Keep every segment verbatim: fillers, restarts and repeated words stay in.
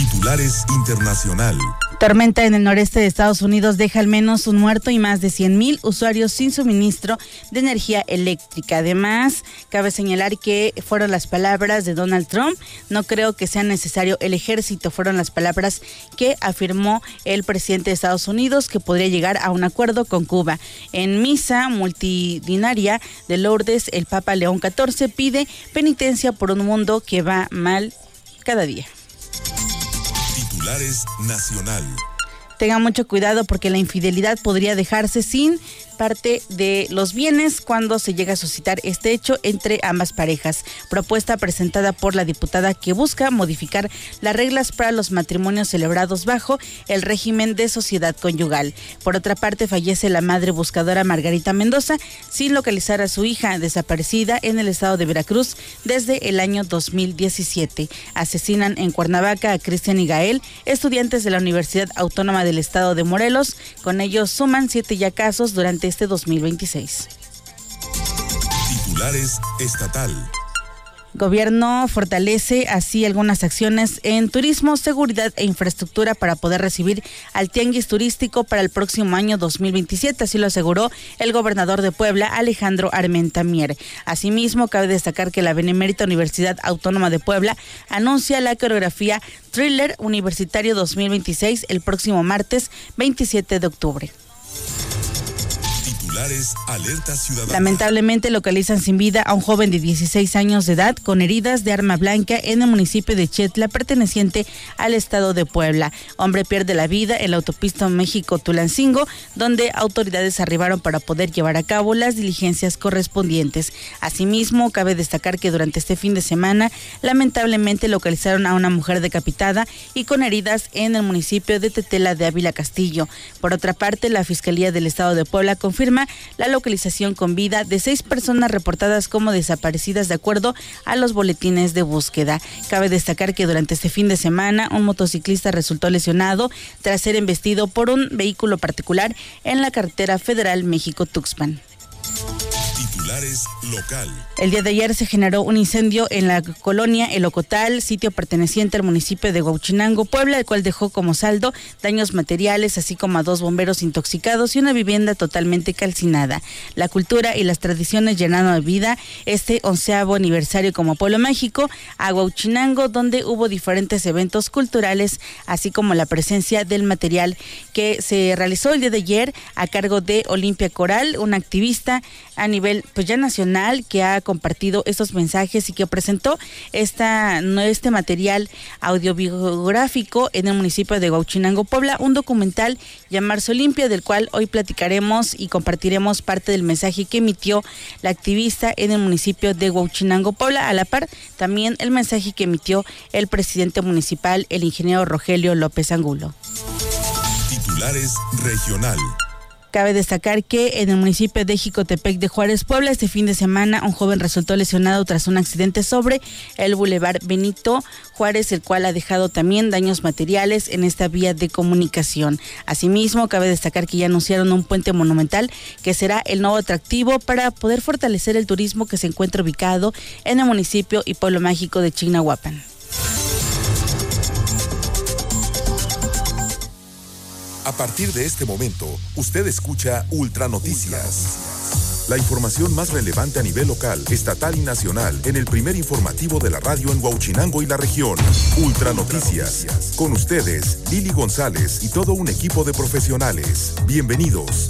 Titulares Internacional. Tormenta en el noreste de Estados Unidos deja al menos un muerto y más de cien mil usuarios sin suministro de energía eléctrica. Además, cabe señalar que fueron las palabras de Donald Trump. No creo que sea necesario el ejército. Fueron las palabras que afirmó el presidente de Estados Unidos, que podría llegar a un acuerdo con Cuba. En misa multitudinaria de Lourdes, el Papa León catorce pide penitencia por un mundo que va mal cada día. Titulares Nacional. Tengan mucho cuidado porque la infidelidad podría dejarse sin parte de los bienes cuando se llega a suscitar este hecho entre ambas parejas. Propuesta presentada por la diputada que busca modificar las reglas para los matrimonios celebrados bajo el régimen de sociedad conyugal. Por otra parte, fallece la madre buscadora Margarita Mendoza sin localizar a su hija desaparecida en el estado de Veracruz desde el año dos mil diecisiete. Asesinan en Cuernavaca a Cristian y Gael, estudiantes de la Universidad Autónoma del Estado de Morelos. Con ellos suman siete ya casos durante este dos mil veintiséis. Titulares estatal. Gobierno fortalece así algunas acciones en turismo, seguridad e infraestructura para poder recibir al tianguis turístico para el próximo año dos mil veintisiete, así lo aseguró el gobernador de Puebla, Alejandro Armenta Mier. Asimismo, cabe destacar que la Benemérita Universidad Autónoma de Puebla anuncia la coreografía Thriller Universitario dos mil veintiséis el próximo martes veintisiete de octubre. Alerta ciudadana. Lamentablemente localizan sin vida a un joven de dieciséis años de edad con heridas de arma blanca en el municipio de Chetla, perteneciente al estado de Puebla. Hombre pierde la vida en la autopista México-Tulancingo, donde autoridades arribaron para poder llevar a cabo las diligencias correspondientes. Asimismo, cabe destacar que durante este fin de semana, lamentablemente localizaron a una mujer decapitada y con heridas en el municipio de Tetela de Ávila Castillo. Por otra parte, la Fiscalía del Estado de Puebla confirma la localización con vida de seis personas reportadas como desaparecidas de acuerdo a los boletines de búsqueda. Cabe destacar que durante este fin de semana un motociclista resultó lesionado tras ser embestido por un vehículo particular en la carretera federal México-Tuxpan. Titulares local. El día de ayer se generó un incendio en la colonia El Ocotal, sitio perteneciente al municipio de Huauchinango, Puebla, el cual dejó como saldo daños materiales, así como a dos bomberos intoxicados y una vivienda totalmente calcinada. La cultura y las tradiciones llenaron de vida este onceavo aniversario como pueblo mágico a Huauchinango, donde hubo diferentes eventos culturales, así como la presencia del material que se realizó el día de ayer a cargo de Olimpia Coral, una activista a nivel pues ya nacional que ha compartido estos mensajes y que presentó esta, este material audiobiográfico en el municipio de Huauchinango, Puebla, un documental llamarse Olimpia, del cual hoy platicaremos y compartiremos parte del mensaje que emitió la activista en el municipio de Huauchinango, Puebla, a la par también el mensaje que emitió el presidente municipal, el ingeniero Rogelio López Angulo. Titulares regional. Cabe destacar que en el municipio de Jicotepec de Juárez, Puebla, este fin de semana un joven resultó lesionado tras un accidente sobre el Boulevard Benito Juárez, el cual ha dejado también daños materiales en esta vía de comunicación. Asimismo, cabe destacar que ya anunciaron un puente monumental que será el nuevo atractivo para poder fortalecer el turismo que se encuentra ubicado en el municipio y pueblo mágico de Chignahuapan. A partir de este momento, usted escucha Ultra Noticias. La información más relevante a nivel local, estatal y nacional en el primer informativo de la radio en Huauchinango y la región. Ultra Noticias. Con ustedes, Lili González y todo un equipo de profesionales. Bienvenidos.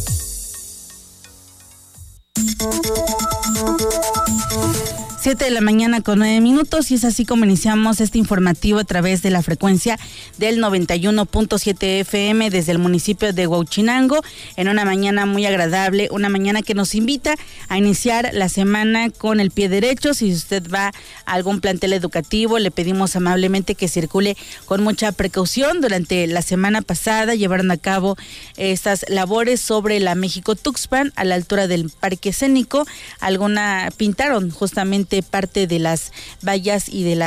Siete de la mañana con nueve minutos y es así como iniciamos este informativo a través de la frecuencia del noventa y uno punto siete F M desde el municipio de Huauchinango, en una mañana muy agradable, una mañana que nos invita a iniciar la semana con el pie derecho. Si usted va a algún plantel educativo, le pedimos amablemente que circule con mucha precaución. Durante la semana pasada llevaron a cabo estas labores sobre la México-Tuxpan a la altura del Parque Escénico. Alguna pintaron justamente parte de las vallas y de las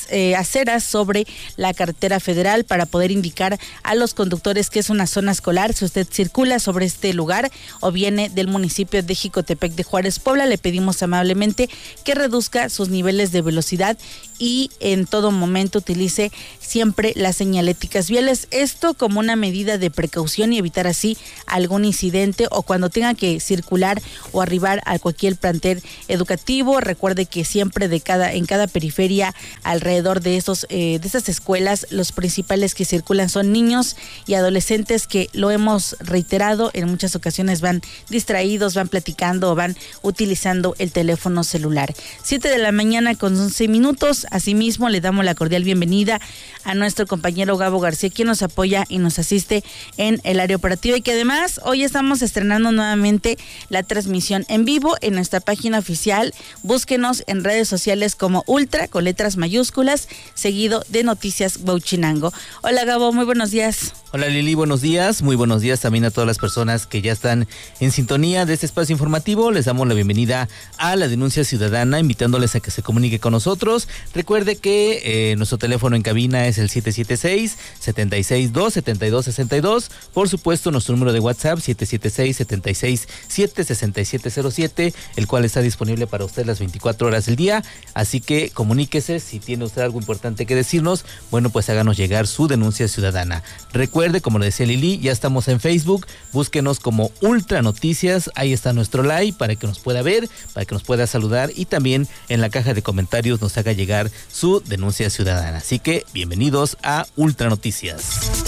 las eh, aceras sobre la carretera federal para poder indicar a los conductores que es una zona escolar. Si usted circula sobre este lugar o viene del municipio de Jicotepec de Juárez, Puebla, le pedimos amablemente que reduzca sus niveles de velocidad y en todo momento utilice siempre las señaléticas viales. Esto como una medida de precaución y evitar así algún incidente o cuando tenga que circular o arribar a cualquier plantel educativo. Recuerde que siempre de cada en cada periferia alrededor de estos eh, de estas escuelas, los principales que circulan son niños y adolescentes que, lo hemos reiterado, en muchas ocasiones van distraídos, van platicando o van utilizando el teléfono celular. Siete de la mañana con once minutos. Asimismo, le damos la cordial bienvenida a nuestro compañero Gabo García, quien nos apoya y nos asiste en el área operativa y que además hoy estamos estrenando nuevamente la transmisión en vivo en nuestra página oficial. Búsquenos en redes sociales como Ultra, con letras mayúsculas, seguido de Noticias Huauchinango. Hola Gabo, muy buenos días. Hola Lili, buenos días. Muy buenos días también a todas las personas que ya están en sintonía de este espacio informativo. Les damos la bienvenida a la denuncia ciudadana, invitándoles a que se comunique con nosotros. Recuerde que eh, nuestro teléfono en cabina es el siete siete seis, siete seis dos, siete dos seis dos. Por supuesto, nuestro número de WhatsApp siete siete seis, siete seis siete, seis siete cero siete, el cual está disponible para usted las veinticuatro horas del día. Así que comuníquese si tiene usted algo importante que decirnos. Bueno, pues háganos llegar su denuncia ciudadana. Recuerde, como le decía Lili, ya estamos en Facebook. Búsquenos como Ultra Noticias. Ahí está nuestro like para que nos pueda ver, para que nos pueda saludar y también en la caja de comentarios nos haga llegar su denuncia ciudadana. Así que bienvenidos a Ultra Noticias.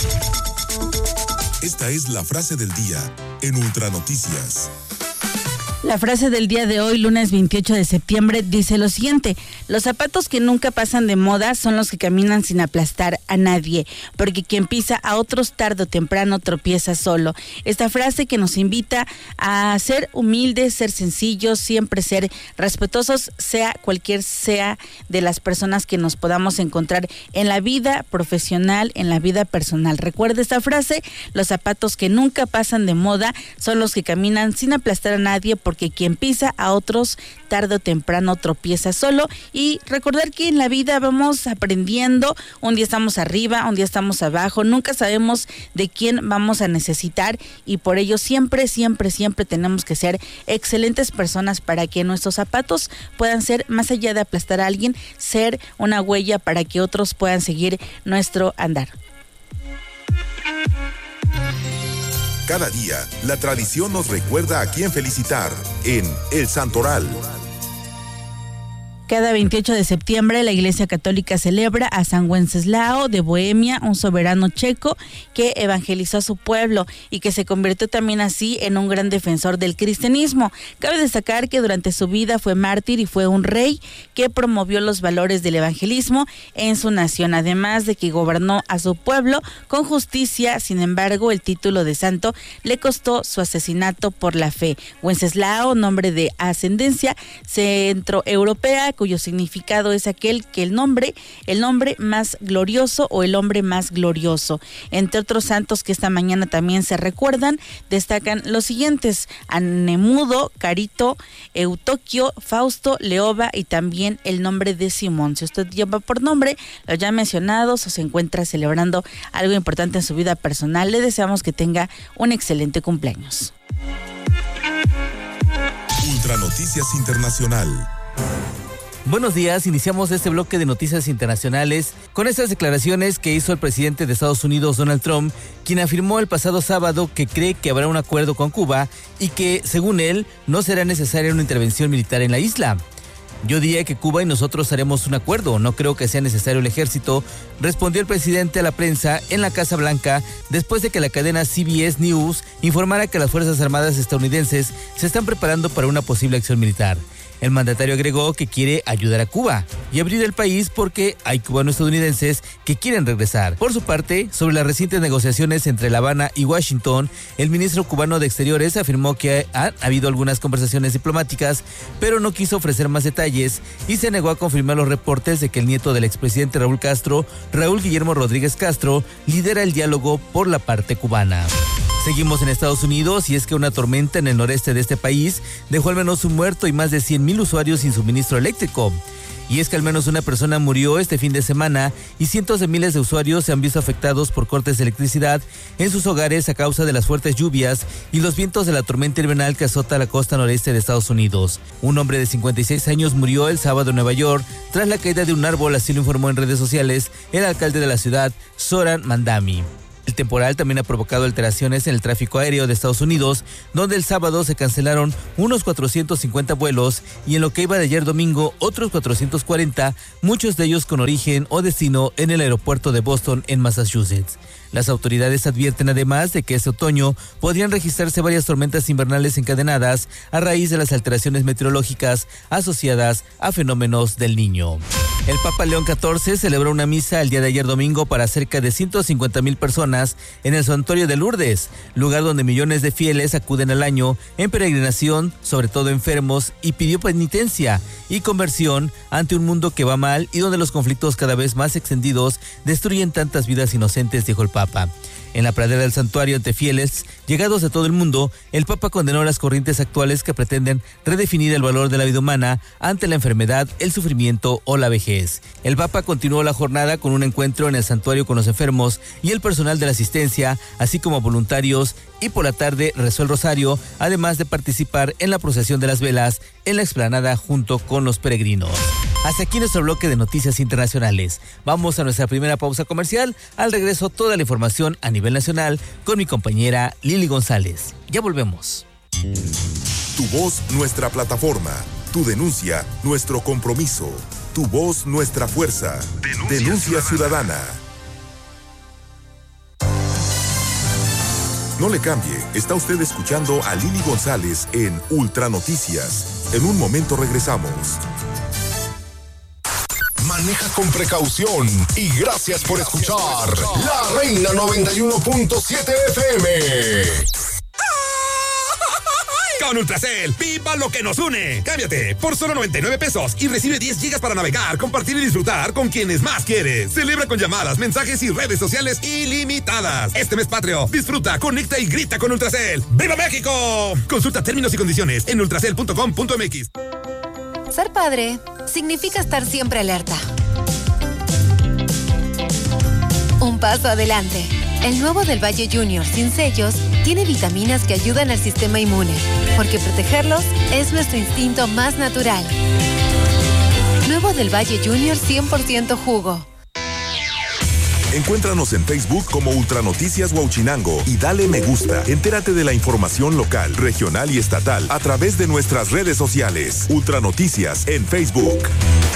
Esta es la frase del día en Ultra Noticias. La frase del día de hoy, lunes veintiocho de septiembre, dice lo siguiente: los zapatos que nunca pasan de moda son los que caminan sin aplastar a nadie, porque quien pisa a otros tarde o temprano tropieza solo. Esta frase que nos invita a ser humildes, ser sencillos, siempre ser respetuosos, sea cualquier sea de las personas que nos podamos encontrar en la vida profesional, en la vida personal. Recuerde esta frase: los zapatos que nunca pasan de moda son los que caminan sin aplastar a nadie, porque quien pisa a otros tarde o temprano tropieza solo. Y recordar que en la vida vamos aprendiendo, un día estamos arriba, un día estamos abajo, nunca sabemos de quién vamos a necesitar y por ello siempre, siempre, siempre tenemos que ser excelentes personas para que nuestros zapatos puedan ser, más allá de aplastar a alguien, ser una huella para que otros puedan seguir nuestro andar. Cada día, la tradición nos recuerda a quién felicitar en El Santoral. Cada veintiocho de septiembre la Iglesia Católica celebra a San Wenceslao de Bohemia, un soberano checo que evangelizó a su pueblo y que se convirtió también así en un gran defensor del cristianismo. Cabe destacar que durante su vida fue mártir y fue un rey que promovió los valores del evangelismo en su nación, además de que gobernó a su pueblo con justicia. Sin embargo, el título de santo le costó su asesinato por la fe. Wenceslao, nombre de ascendencia centroeuropea, cuyo significado es aquel que el nombre, el nombre más glorioso o el hombre más glorioso. Entre otros santos que esta mañana también se recuerdan, destacan los siguientes: Anemudo, Carito, Eutoquio, Fausto, Leoba y también el nombre de Simón. Si usted lleva por nombre los ya mencionados o se encuentra celebrando algo importante en su vida personal, le deseamos que tenga un excelente cumpleaños. Ultra Noticias Internacional. Buenos días, iniciamos este bloque de noticias internacionales con estas declaraciones que hizo el presidente de Estados Unidos, Donald Trump, quien afirmó el pasado sábado que cree que habrá un acuerdo con Cuba y que, según él, no será necesaria una intervención militar en la isla. Yo diría que Cuba y nosotros haremos un acuerdo, no creo que sea necesario el ejército, respondió el presidente a la prensa en la Casa Blanca después de que la cadena C B S News informara que las Fuerzas Armadas estadounidenses se están preparando para una posible acción militar. El mandatario agregó que quiere ayudar a Cuba y abrir el país porque hay cubanos estadounidenses que quieren regresar. Por su parte, sobre las recientes negociaciones entre La Habana y Washington, el ministro cubano de Exteriores afirmó que ha habido algunas conversaciones diplomáticas, pero no quiso ofrecer más detalles y se negó a confirmar los reportes de que el nieto del expresidente Raúl Castro, Raúl Guillermo Rodríguez Castro, lidera el diálogo por la parte cubana. Seguimos en Estados Unidos y es que una tormenta en el noreste de este país dejó al menos un muerto y más de cien mil usuarios sin suministro eléctrico. Y es que al menos una persona murió este fin de semana y cientos de miles de usuarios se han visto afectados por cortes de electricidad en sus hogares a causa de las fuertes lluvias y los vientos de la tormenta invernal que azota la costa noreste de Estados Unidos. Un hombre de cincuenta y seis años murió el sábado en Nueva York tras la caída de un árbol, así lo informó en redes sociales el alcalde de la ciudad, Zoran Mandami. El temporal también ha provocado alteraciones en el tráfico aéreo de Estados Unidos, donde el sábado se cancelaron unos cuatrocientos cincuenta vuelos y en lo que iba de ayer domingo otros cuatrocientos cuarenta, muchos de ellos con origen o destino en el aeropuerto de Boston en Massachusetts. Las autoridades advierten además de que este otoño podrían registrarse varias tormentas invernales encadenadas a raíz de las alteraciones meteorológicas asociadas a fenómenos del Niño. El Papa León catorce celebró una misa el día de ayer domingo para cerca de ciento cincuenta mil personas en el santuario de Lourdes, lugar donde millones de fieles acuden al año en peregrinación, sobre todo enfermos, y pidió penitencia y conversión ante un mundo que va mal y donde los conflictos cada vez más extendidos destruyen tantas vidas inocentes, dijo el Papa. En la pradera del santuario ante fieles llegados de todo el mundo, el Papa condenó las corrientes actuales que pretenden redefinir el valor de la vida humana ante la enfermedad, el sufrimiento o la vejez. El Papa continuó la jornada con un encuentro en el santuario con los enfermos y el personal de la asistencia, así como voluntarios, y por la tarde rezó el rosario, además de participar en la procesión de las velas en la explanada junto con los peregrinos. Hasta aquí nuestro bloque de noticias internacionales. Vamos a nuestra primera pausa comercial. Al regreso, toda la información a nivel nacional con mi compañera Lili González. Ya volvemos. Tu voz, nuestra plataforma. Tu denuncia, nuestro compromiso. Tu voz, nuestra fuerza. Denuncia, Denuncia ciudadana. ciudadana. No le cambie, está usted escuchando a Lili González en Ultra Noticias. En un momento regresamos. Maneja con precaución y gracias por escuchar La Reina noventa y uno punto siete F M. Con Ultracel, viva lo que nos une. Cámbiate por solo noventa y nueve pesos y recibe diez gigas para navegar, compartir y disfrutar con quienes más quieres. Celebra con llamadas, mensajes y redes sociales ilimitadas. Este mes patrio, disfruta, conecta y grita con Ultracel. ¡Viva México! Consulta términos y condiciones en ultracel punto com punto m x. Ser padre significa estar siempre alerta. Un paso adelante. El nuevo del Valle Junior sin sellos tiene vitaminas que ayudan al sistema inmune, porque protegerlos es nuestro instinto más natural. Nuevo del Valle Junior cien por ciento jugo. Encuéntranos en Facebook como Ultranoticias Huauchinango y dale me gusta. Entérate de la información local, regional y estatal a través de nuestras redes sociales. Ultranoticias en Facebook.